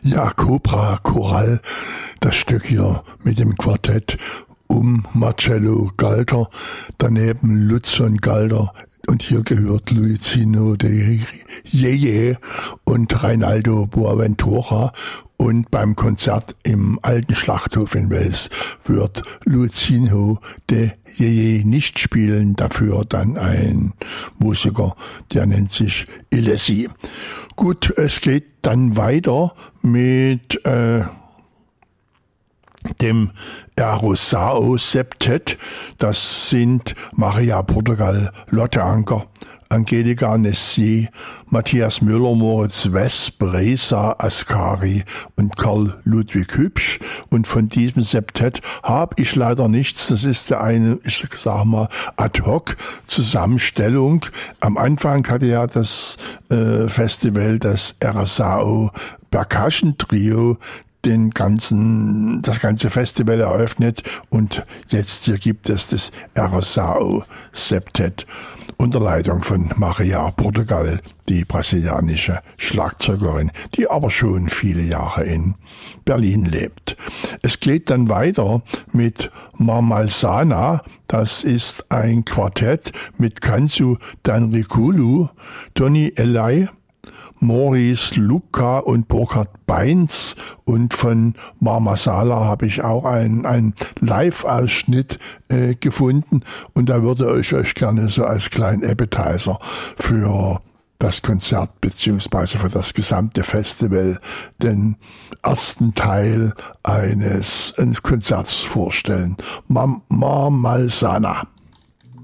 Ja, Cobra Choral, das Stück hier mit dem Quartett um Marcello Galter, daneben Lutz Galter und hier gehört Luizino de Yeye und Reinaldo Boaventura. Und beim Konzert im Alten Schlachthof in Wels wird Luizino de Yeye nicht spielen, dafür dann ein Musiker, der nennt sich Ilesi. Gut, es geht dann weiter mit dem Erosao Septett. Das sind Maria Portugal, Lotte Anker, Angelika Nessier, Matthias Müller, Moritz Wesp, Reza Askari und Karl Ludwig Hübsch. Und von diesem Septett habe ich leider nichts. Das ist eine, ich sag mal, Ad-Hoc-Zusammenstellung. Am Anfang hatte ja das Festival, das Erosao Percussion Trio, das ganze Festival eröffnet, und jetzt hier gibt es das Erosao Septett unter Leitung von Maria Portugal, die brasilianische Schlagzeugerin, die aber schon viele Jahre in Berlin lebt. Es geht dann weiter mit Mamalsana. Das ist ein Quartett mit Kansu Danrikulu, Toni Elai, Maurice Luca und Burkhard Beins, und von Marmasala habe ich auch einen Live-Ausschnitt gefunden, und da würde ich euch gerne so als kleinen Appetizer für das Konzert beziehungsweise für das gesamte Festival den ersten Teil eines Konzerts vorstellen. Mamalsana.